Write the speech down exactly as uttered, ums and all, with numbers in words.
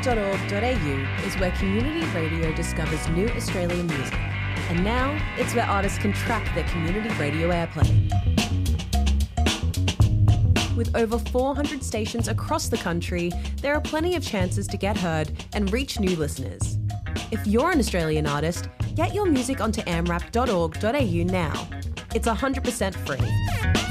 dot org dot a u is where community radio discovers new Australian music. And now it's where artists can track their community radio airplay. With over four hundred stations across the country, there are plenty of chances to get heard and reach new listeners. If you're an Australian artist, get your music onto a m rap dot org dot a u now. It's one hundred percent free.